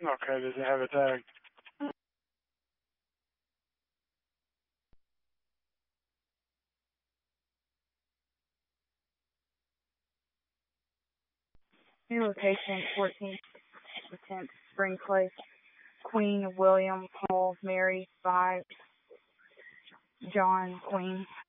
Okay, does it have a tag? New location, 14th, 10th, Spring Place, Queen, William, Paul, Mary, 5, John, Queen.